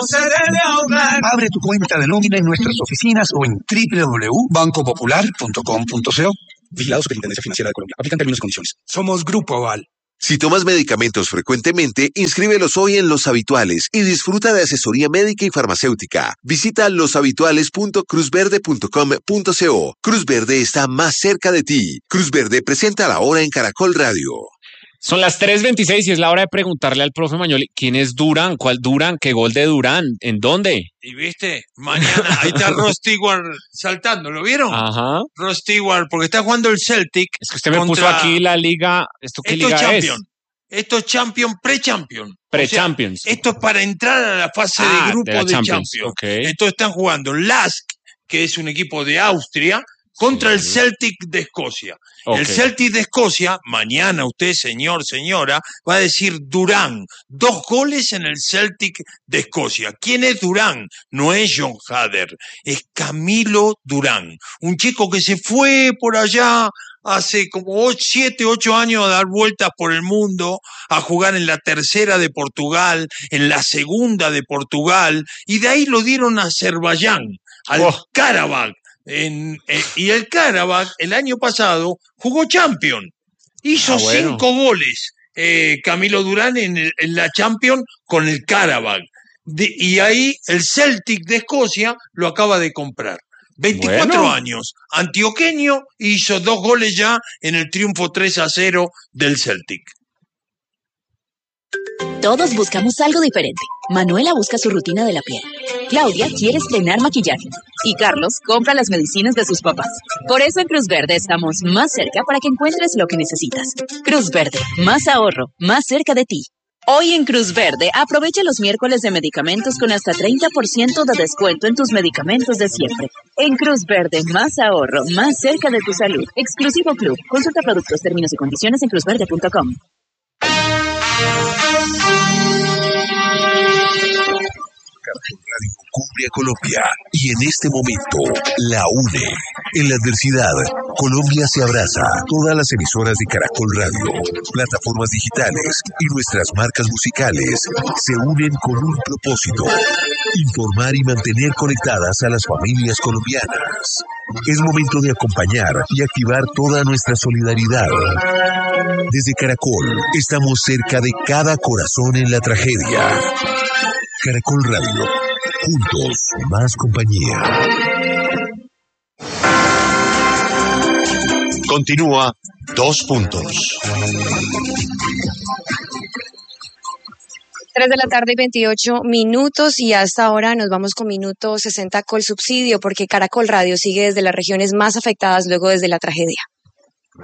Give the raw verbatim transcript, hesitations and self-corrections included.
se debe ahorrar. Abre tu cuenta de nómina en nuestras oficinas o en doble u doble u doble u punto banco popular punto com punto co. Vigilado Superintendencia Financiera de Colombia. Aplican términos y condiciones. Somos Grupo Aval. Si tomas medicamentos frecuentemente, inscríbelos hoy en Los Habituales y disfruta de asesoría médica y farmacéutica. Visita los habituales punto cruz verde punto com punto co. Cruz Verde está más cerca de ti. Cruz Verde presenta la hora en Caracol Radio. Son las tres veintiséis y es la hora de preguntarle al profe Mañoli, ¿quién es Durán? ¿Cuál Durán? ¿Qué gol de Durán? ¿En dónde? Y viste, mañana, ahí está Ross Stewart saltando, ¿lo vieron? Ajá. Ross Stewart, porque está jugando el Celtic. Es que usted me contra... puso aquí la liga, ¿esto qué esto liga es? Champion. es? Esto es Champion, pre-Champion. Pre-Champions. O sea, esto es para entrar a la fase ah, de grupo de, de Champions. Champions. Okay. Entonces están jugando Lask, que es un equipo de Austria, contra sí. el Celtic de Escocia. Okay. El Celtic de Escocia, mañana usted, señor, señora, va a decir Durán. Dos goles en el Celtic de Escocia. ¿Quién es Durán? No es John Hader, es Camilo Durán. Un chico que se fue por allá hace como siete, ocho años a dar vueltas por el mundo, a jugar en la tercera de Portugal, en la segunda de Portugal, y de ahí lo dieron a Azerbaiyán, al oh. Karabakh. En, eh, y el Karabakh el año pasado jugó Champions, hizo ah, bueno. cinco goles eh, Camilo Durán en, el, en la Champions con el Karabakh de, y ahí el Celtic de Escocia lo acaba de comprar. veinticuatro bueno. años, antioqueño, hizo dos goles ya en el triunfo tres a cero del Celtic. Todos buscamos algo diferente. Manuela busca su rutina de la piel. Claudia quiere estrenar maquillaje. Y Carlos compra las medicinas de sus papás. Por eso en Cruz Verde estamos más cerca para que encuentres lo que necesitas. Cruz Verde, más ahorro, más cerca de ti. Hoy en Cruz Verde, aprovecha los miércoles de medicamentos con hasta treinta por ciento de descuento en tus medicamentos de siempre. En Cruz Verde, más ahorro, más cerca de tu salud. Exclusivo Club. Consulta productos, términos y condiciones en cruz verde punto com. Radio Cumbia Colombia, y en este momento la une. En la adversidad, Colombia se abraza. Todas las emisoras de Caracol Radio, plataformas digitales y nuestras marcas musicales se unen con un propósito: informar y mantener conectadas a las familias colombianas. Es momento de acompañar y activar toda nuestra solidaridad. Desde Caracol, estamos cerca de cada corazón en la tragedia. Caracol Radio, juntos, más compañía. Continúa Dos Puntos. Tres de la tarde y veintiocho minutos, y hasta ahora nos vamos con Minuto sesenta Colsubsidio, porque Caracol Radio sigue desde las regiones más afectadas luego desde la tragedia.